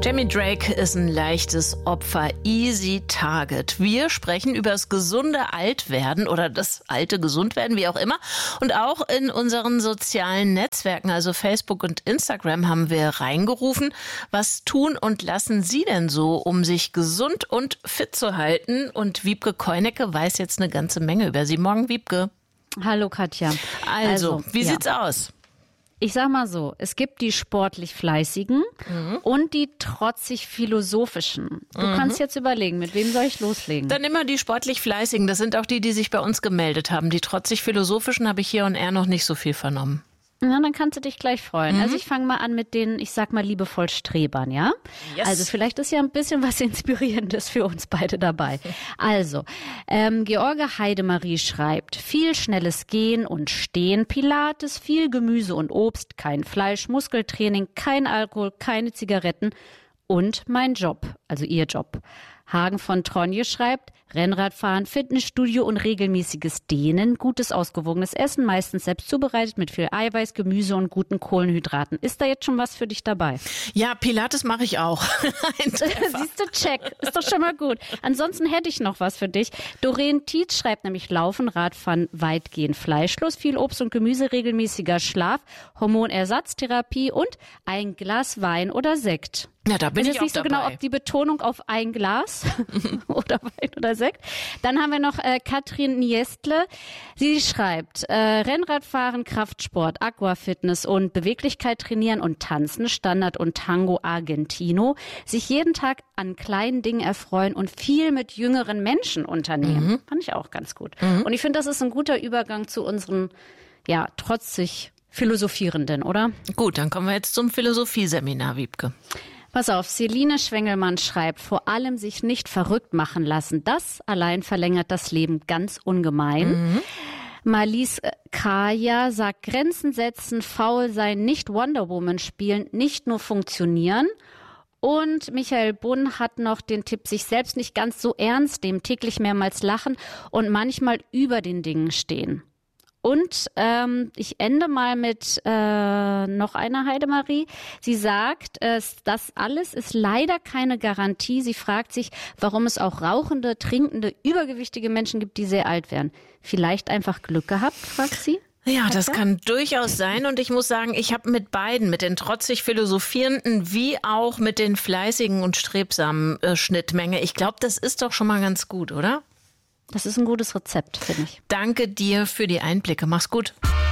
Jamie Drake ist ein leichtes Opfer, easy target. Wir sprechen über das gesunde Altwerden oder das alte Gesundwerden, wie auch immer. Und auch in unseren sozialen Netzwerken, also Facebook und Instagram, haben wir reingerufen. Was tun und lassen Sie denn so, um sich gesund und fit zu halten? Und Wiebke Keunecke weiß jetzt eine ganze Menge über Sie. Morgen, Wiebke. Hallo, Katja. Also wie sieht's aus? Ich sag mal so, es gibt die sportlich Fleißigen und die trotzig Philosophischen. Du kannst jetzt überlegen, mit wem soll ich loslegen? Dann immer die sportlich Fleißigen. Das sind auch die sich bei uns gemeldet haben. Die trotzig Philosophischen habe ich hier und noch nicht so viel vernommen. Ja, dann kannst du dich gleich freuen. Also ich fange mal an mit den, ich sag mal liebevoll Strebern, ja? Yes. Also vielleicht ist ja ein bisschen was Inspirierendes für uns beide dabei. Also, George Heidemarie schreibt, viel schnelles Gehen und Stehen, Pilates, viel Gemüse und Obst, kein Fleisch, Muskeltraining, kein Alkohol, keine Zigaretten und mein Job, also ihr Job. Hagen von Tronje schreibt, Rennradfahren, Fitnessstudio und regelmäßiges Dehnen, gutes, ausgewogenes Essen, meistens selbst zubereitet mit viel Eiweiß, Gemüse und guten Kohlenhydraten. Ist da jetzt schon was für dich dabei? Ja, Pilates mache ich auch. Siehst du, check. Ist doch schon mal gut. Ansonsten hätte ich noch was für dich. Doreen Tietz schreibt nämlich Laufen, Radfahren, weitgehend fleischlos, viel Obst und Gemüse, regelmäßiger Schlaf, Hormonersatztherapie und ein Glas Wein oder Sekt. Ja, da bin ich auch nicht so dabei. Genau, ob die Betonung auf ein Glas oder Wein oder Sekt. Dann haben wir noch Katrin Niestle. Sie schreibt, Rennradfahren, Kraftsport, Aquafitness und Beweglichkeit trainieren und tanzen, Standard und Tango Argentino. Sich jeden Tag an kleinen Dingen erfreuen und viel mit jüngeren Menschen unternehmen. Fand ich auch ganz gut. Und ich finde, das ist ein guter Übergang zu unseren, trotzig Philosophierenden, oder? Gut, dann kommen wir jetzt zum Philosophieseminar, Wiebke. Pass auf, Celine Schwengelmann schreibt, vor allem sich nicht verrückt machen lassen. Das allein verlängert das Leben ganz ungemein. Marlies Kaya sagt, Grenzen setzen, faul sein, nicht Wonder Woman spielen, nicht nur funktionieren. Und Michael Bunn hat noch den Tipp, sich selbst nicht ganz so ernst nehmen, täglich mehrmals lachen und manchmal über den Dingen stehen. Und ich ende mal mit noch einer Heidemarie. Sie sagt, das alles ist leider keine Garantie. Sie fragt sich, warum es auch rauchende, trinkende, übergewichtige Menschen gibt, die sehr alt werden. Vielleicht einfach Glück gehabt, fragt sie. Ja, das kann durchaus sein. Und ich muss sagen, ich habe mit beiden, mit den trotzig Philosophierenden wie auch mit den fleißigen und strebsamen Schnittmenge. Ich glaube, das ist doch schon mal ganz gut, oder? Das ist ein gutes Rezept, finde ich. Danke dir für die Einblicke. Mach's gut.